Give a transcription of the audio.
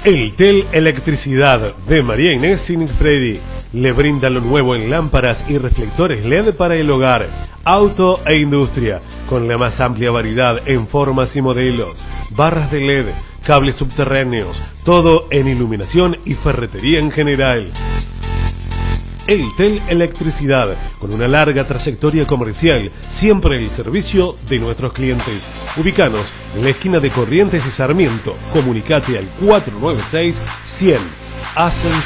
Eltel Electricidad de María Inés Sinigfredi le brinda lo nuevo en lámparas y reflectores LED para el hogar, auto e industria, con la más amplia variedad en formas y modelos, barras de LED, cables subterráneos, todo en iluminación y ferretería en general. Eltel Electricidad, con una larga trayectoria comercial, siempre el servicio de nuestros clientes. Ubícanos en la esquina de Corrientes y Sarmiento. Comunicate al 496-100. Ascensor.